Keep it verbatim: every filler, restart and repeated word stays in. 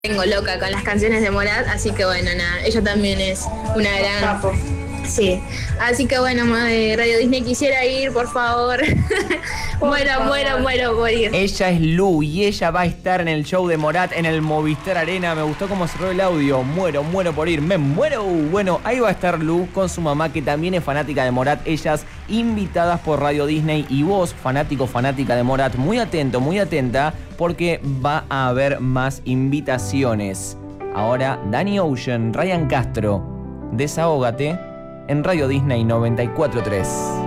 tengo loca con las canciones de Morat, así que bueno, nada, ella también es una gran... Sí, así que bueno, eh, Radio Disney quisiera ir, por favor. muero, muero, muero por ir. Ella es Lu y ella va a estar en el show de Morat en el Movistar Arena. Me gustó cómo cerró el audio. Muero, muero por ir. Me muero. Bueno, ahí va a estar Lu con su mamá, que también es fanática de Morat. Ellas invitadas por Radio Disney. Y vos, fanático, fanática de Morat, muy atento, muy atenta, porque va a haber más invitaciones. Ahora, Danny Ocean, Ryan Castro, Desahógate en Radio Disney noventa y cuatro punto tres.